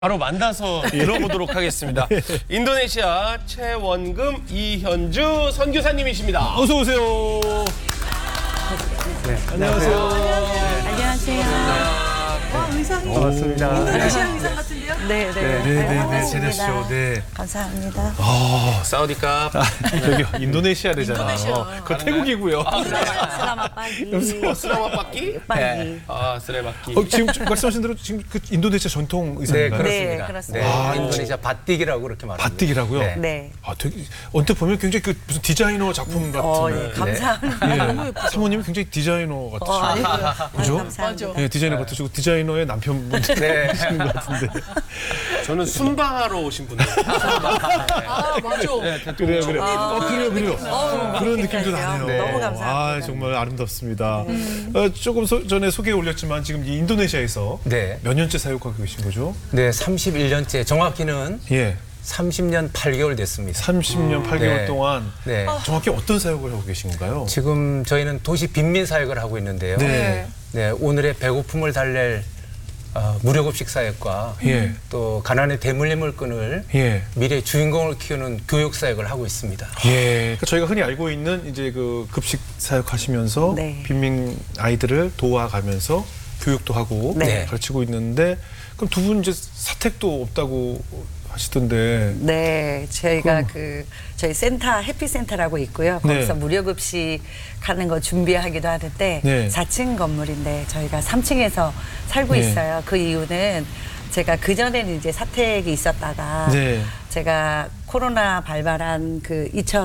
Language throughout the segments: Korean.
바로 만나서 들어보도록 하겠습니다. 인도네시아 최원금 이현주 선교사님이십니다. 어서 오세요. 네, 안녕하세요. 안녕하세요. 의상이 반갑습니다. 인도네시아 의상 같은데요? 네, 네, 제네시오. 네. 감사합니다. 사우디캅. 여기 인도네시아 되잖아요. 인도네시아. 그거 태국이고요. 스라마 빠기. 스라마 바퀴? 빠기. 스레바퀴. 지금 말씀하신 대로 지금 그 인도네시아 전통 네, 의상인가요? 그렇습니다. 네, 그렇습니다. 아, 인도네시아 바띠기라고 그렇게 말합니다. 바띠기라고요? 네. 네. 아, 되게 언뜻 보면 굉장히 그 무슨 디자이너 작품 같은. 네, 감사합니다. 예. 사모님이 굉장히 디자이너 같으시고. 아니고요. 그죠? 감사합니다. 예, 디자이너 같으시고 디자이너의 남편분 네. 되시는 것 같은데. 저는 순방하러 오신 분들. 아, 맞아. 그래요. 그래요. 그런 느낌도 나네요. 네. 너무 감사합니다. 아, 정말 아름답습니다. 조금 전에 소개에 올렸지만 지금 이 인도네시아에서 네. 몇 년째 사역하고 계신 거죠? 네, 31년째, 정확히는 예. 30년 8개월 됐습니다. 30년 8개월 네. 동안 네. 정확히 어떤 사역을 하고 계신 건가요? 지금 저희는 도시 빈민 사역을 하고 있는데요. 네. 네, 오늘의 배고픔을 달랠 무료급식 사역과 예. 또 가난의 대물림을 끊을 예. 미래 주인공을 키우는 교육 사역을 하고 있습니다. 예. 그러니까 저희가 흔히 알고 있는 이제 그 급식 사역하시면서 네. 빈민 아이들을 도와가면서 교육도 하고 네. 가르치고 있는데 그럼 두 분 이제 사택도 없다고 하시던데. 네, 저희가 저희 센터 해피센터라고 있고요. 거기서 네. 무료 급식 하는 거 준비하기도 하는데 네. 4층 건물인데 저희가 3층에서 살고 네. 있어요. 그 이유는 제가 그전에는 이제 사택이 있었다가 네. 제가 코로나 발발한 그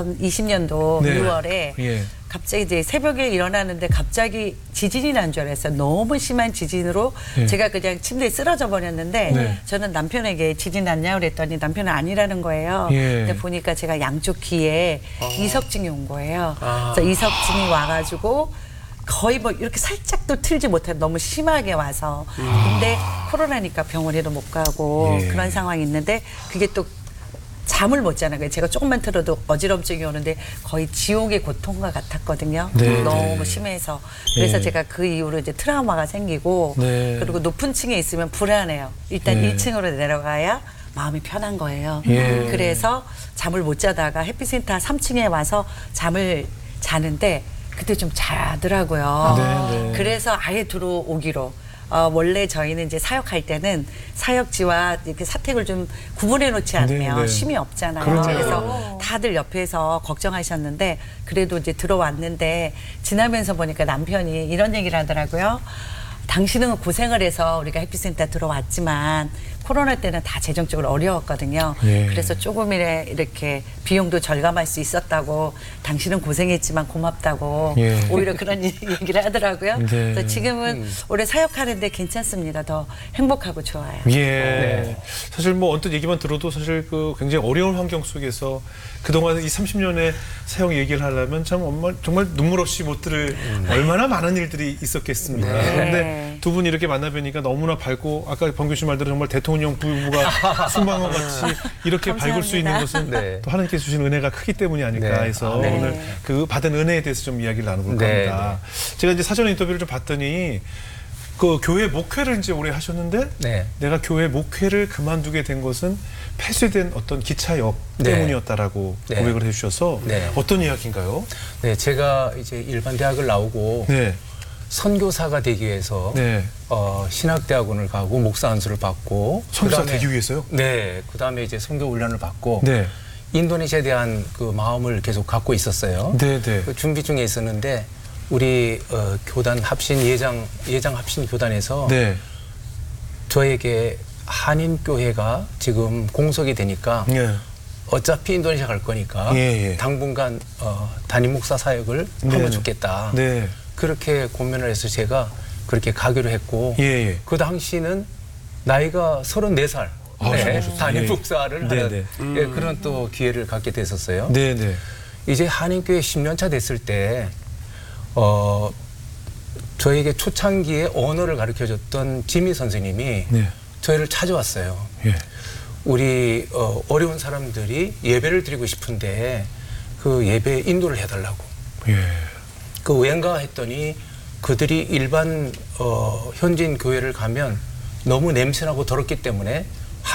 2020년도 네. 6월에 예. 갑자기 이제 새벽에 일어나는데 갑자기 지진이 난 줄 알았어요. 너무 심한 지진으로 네. 제가 그냥 침대에 쓰러져 버렸는데 네. 저는 남편에게 지진 났냐 그랬더니 남편은 아니라는 거예요. 예. 근데 보니까 제가 양쪽 귀에 이석증이 온 거예요. 아. 그래서 이석증이 와가지고 거의 뭐 이렇게 살짝도 틀지 못해 너무 심하게 와서 근데 코로나니까 병원에도 못 가고 예. 그런 상황이 있는데 그게 또 잠을 못 자는 거예요. 제가 조금만 틀어도 어지럼증이 오는데 거의 지옥의 고통과 같았거든요. 네, 너무 네. 심해서. 그래서 예. 제가 그 이후로 이제 트라우마가 생기고 네. 그리고 높은 층에 있으면 불안해요. 일단 예. 1층으로 내려가야 마음이 편한 거예요. 예. 그래서 잠을 못 자다가 해피센터 3층에 와서 잠을 자는데 그때 좀 자더라고요. 네, 네. 그래서 아예 들어오기로. 원래 저희는 이제 사역할 때는 사역지와 이렇게 사택을 좀 구분해 놓지 않으면 네, 네. 쉼이 없잖아요. 그렇죠. 그래서 다들 옆에서 걱정하셨는데 그래도 이제 들어왔는데 지나면서 보니까 남편이 이런 얘기를 하더라고요. 당신은 고생을 해서 우리가 해피센터 들어왔지만 코로나 때는 다 재정적으로 어려웠거든요. 예. 그래서 조금이라 이렇게 비용도 절감할 수 있었다고 당신은 고생했지만 고맙다고 예. 오히려 그런 얘기를 하더라고요. 네. 그래서 지금은 올해 사역하는데 괜찮습니다. 더 행복하고 좋아요. 예. 사실 뭐 언뜻 얘기만 들어도 사실 그 굉장히 어려운 환경 속에서 그동안 이 30년의 사역 얘기를 하려면 참 정말 눈물 없이 못 들을 얼마나 많은 일들이 있었겠습니까. 그런데 두 분이 이렇게 만나뵈니까 너무나 밝고 아까 번 교수님 말대로 정말 대통령 부부가 순방어 같이 이렇게 밝을 수 있는 것은 네. 또 하나님께서 주신 은혜가 크기 때문이 아닐까 네. 해서 네. 오늘 그 받은 은혜에 대해서 좀 이야기를 나눠볼까 네. 합니다. 제가 이제 사전 인터뷰를 좀 봤더니 그 교회 목회를 이제 오래 하셨는데 네. 내가 교회 목회를 그만두게 된 것은 폐쇄된 어떤 기차역 네. 때문이었다라고 네. 고백을 해주셔서 네. 어떤 이야기인가요? 네, 제가 이제 일반 대학을 나오고 네, 선교사가 되기 위해서 네. 신학대학원을 가고 목사 안수를 받고 선교사 그다음에- 되기 위해서요? 네, 그다음에 이제 선교 훈련을 받고 네, 인도네시아에 대한 그 마음을 계속 갖고 있었어요. 네, 네. 그 준비 중에 있었는데 우리 교단 합신 예장 합신 교단에서 네, 저에게 한인 교회가 지금 공석이 되니까 예, 어차피 인도네시아 갈 거니까 예, 예. 당분간 담임 목사 사역을 네, 하면 네. 좋겠다. 네, 그렇게 고민을 해서 제가 그렇게 가기로 했고 예, 예. 그 당시는 나이가 34살 아, 정말 담임 예. 목사를 네, 하는 네. 예, 그런 또 기회를 갖게 됐었어요. 네, 네. 이제 한인교회 10년 차 됐을 때 저에게 초창기에 언어를 가르쳐줬던 지미 선생님이 네. 저희를 찾아왔어요. 예. 우리 어려운 사람들이 예배를 드리고 싶은데 그 예배에 인도를 해달라고. 예. 그 왠가 했더니 그들이 일반 현지인 교회를 가면 너무 냄새나고 더럽기 때문에